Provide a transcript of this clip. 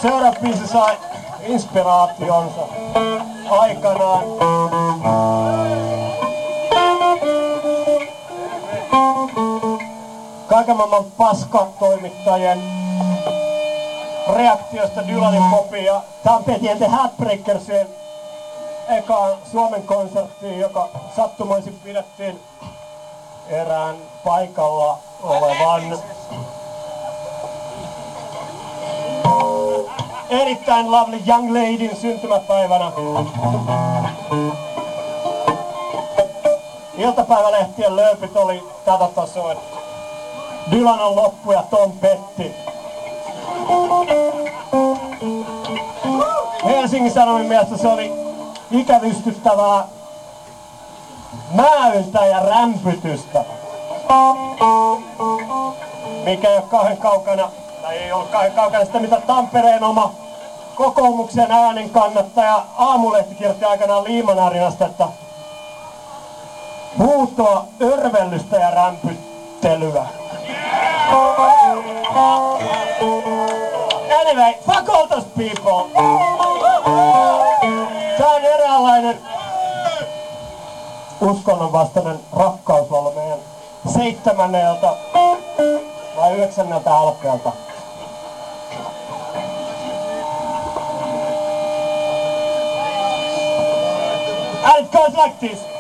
Seuraava biisi sai inspiraationsa aikanaan. Kaiken maailman paskatoimittajien reaktiosta Dylanin popiin ja Tampetien The Heartbreakersien ekaan Suomen konserttiin, joka sattumoisin pidettiin erään paikalla olevan erittäin lovely young ladyn syntymäpäivänä. Iltapäivälehtien lööpit oli tätä tasoa. Dylan on loppu ja Tom petti. Helsingin Sanomin mielestä se oli ikävystyttävää määyntä ja rämpytystä. Mikä ei ole kauhean kaukana, tai ei ole kauhean kaukana sitä, mitä Tampereen oma kokoomuksen äänen kannattaja Aamulehti kirjoitti aikanaan Liiman-arinasta, että huutoa, örvellystä ja rämpyttelyä. Anyway, fuck all those people! Tää on eräänlainen uskonnonvastainen rakkauslaulu meidän 7. vai 9. alkeelta. And it goes like this.